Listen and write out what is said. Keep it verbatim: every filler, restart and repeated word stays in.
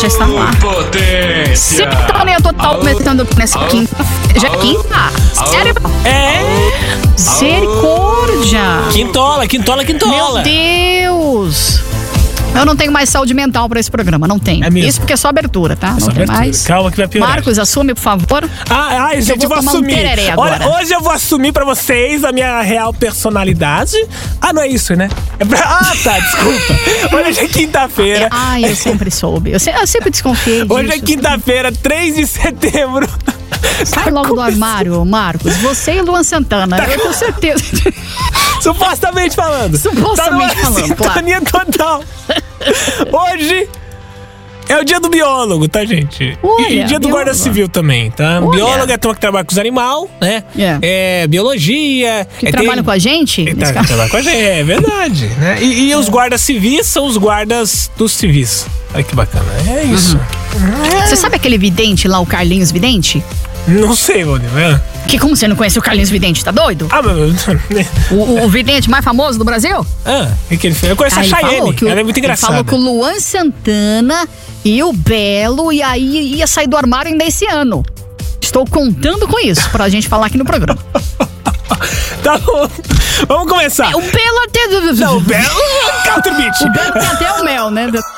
está no ar. Potência. Sintonia total começando nessa quinta. Já é quinta? Sério? É. Misericórdia. Quintola, quintola, quintola. Meu Deus. Eu não tenho mais saúde mental pra esse programa, não tenho. É mesmo? Isso porque é só abertura, tá? É não só tem abertura. mais. Calma que vai piorar. Marcos, assume, por favor. Ah, ai, gente, eu vou vou tomar um assumir. tereré agora. Olha, hoje eu vou assumir pra vocês a minha real personalidade. Ah, não é isso, né? É pra... Ah, tá, desculpa. Hoje é quinta-feira. Ai, eu sempre soube. Eu, se- eu sempre desconfiei disso. Hoje é quinta-feira, três de setembro. Sai logo do armário, Marcos. Você e Luan Santana. Tá Eu tenho certeza. Supostamente falando. Supostamente tá numa falando, claro. sintonia total. Hoje é o dia do biólogo, tá, gente? Olha, e, e dia do biólogo. guarda civil também, tá? Olha. Biólogo é a turma que trabalha com os animais, né? Yeah. É biologia. Que é, trabalham tem- com a gente? É, Nesse tá, caso. trabalha com a gente, é verdade, né? E, e os guardas civis são os guardas dos civis. Olha que bacana. É isso. Você sabe aquele vidente lá, o Carlinhos Vidente? Não sei, Valdir. É. Que como você não conhece o Carlinhos Vidente, tá doido? Ah, mas... O, o, o vidente mais famoso do Brasil? Ah, o que, que ele fez? Eu conheço Aí a ele falou Chayenne. que o- Ela é muito ele engraçada. falou que o Luan Santana e o Belo, e aí ia sair do armário ainda esse ano. Estou contando com isso pra gente falar aqui no programa. Tá bom. Vamos começar. O Belo até... Não, o Belo... Country Beach. O Belo tem até o mel, né?